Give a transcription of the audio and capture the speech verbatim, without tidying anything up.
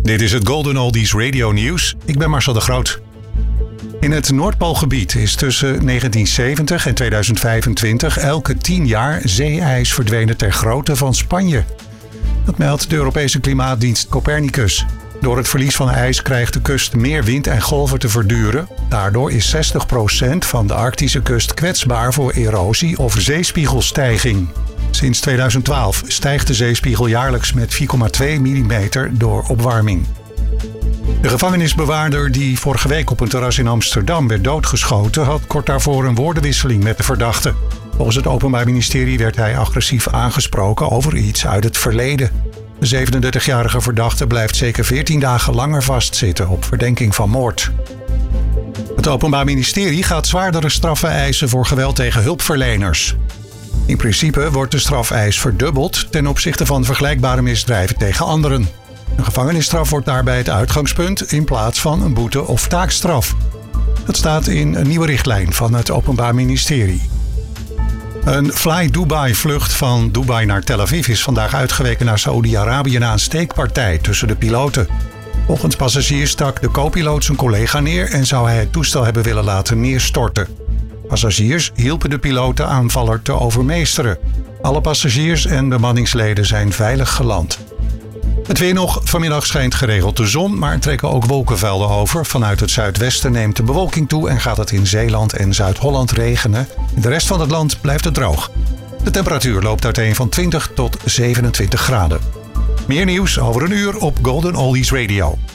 Dit is het Golden Oldies Radio Nieuws. Ik ben Marcel de Groot. In het Noordpoolgebied is tussen negentien zeventig en tweeduizend vijfentwintig elke tien jaar zeeijs verdwenen ter grootte van Spanje. Dat meldt de Europese klimaatdienst Copernicus. Door het verlies van ijs krijgt de kust meer wind en golven te verduren. Daardoor is zestig procent van de Arctische kust kwetsbaar voor erosie of zeespiegelstijging. Sinds tweeduizend twaalf stijgt de zeespiegel jaarlijks met vier komma twee millimeter door opwarming. De gevangenisbewaarder die vorige week op een terras in Amsterdam werd doodgeschoten, had kort daarvoor een woordenwisseling met de verdachte. Volgens het Openbaar Ministerie werd hij agressief aangesproken over iets uit het verleden. De zevenendertigjarige verdachte blijft zeker veertien dagen langer vastzitten op verdenking van moord. Het Openbaar Ministerie gaat zwaardere straffen eisen voor geweld tegen hulpverleners. In principe wordt de strafeis verdubbeld ten opzichte van vergelijkbare misdrijven tegen anderen. Een gevangenisstraf wordt daarbij het uitgangspunt in plaats van een boete- of taakstraf. Dat staat in een nieuwe richtlijn van het Openbaar Ministerie. Een Fly Dubai-vlucht van Dubai naar Tel Aviv is vandaag uitgeweken naar Saoedi-Arabië na een steekpartij tussen de piloten. Volgens passagiers stak de co-piloot zijn collega neer en zou hij het toestel hebben willen laten neerstorten. Passagiers hielpen de piloot de aanvaller te overmeesteren. Alle passagiers en bemanningsleden zijn veilig geland. Het weer nog. Vanmiddag schijnt geregeld de zon, maar trekken ook wolkenvelden over. Vanuit het zuidwesten neemt de bewolking toe en gaat het in Zeeland en Zuid-Holland regenen. In de rest van het land blijft het droog. De temperatuur loopt uiteen van twintig tot zevenentwintig graden. Meer nieuws over een uur op Golden Oldies Radio.